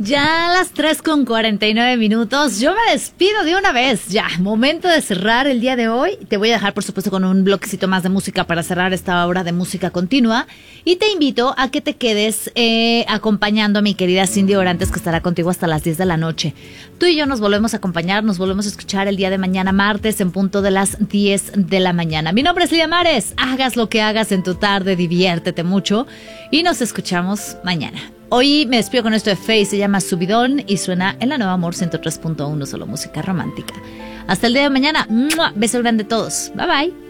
Ya a las 3:49. Yo me despido de una vez. Ya, momento de cerrar el día de hoy. Te voy a dejar, por supuesto, con un bloquecito más de música para cerrar esta hora de música continua. Y te invito a que te quedes acompañando a mi querida Cindy Orantes, que estará contigo hasta las 10 de la noche. Tú y yo nos volvemos a acompañar, nos volvemos a escuchar el día de mañana, martes, en punto de las 10 de la mañana. Mi nombre es Lía Mares. Hagas lo que hagas en tu tarde, diviértete mucho. Y nos escuchamos mañana. Hoy me despido con esto de Faye, se llama Subidón y suena en la Nueva Amor 103.1, solo música romántica. Hasta el día de mañana. ¡Mua! Beso grande a todos. Bye bye.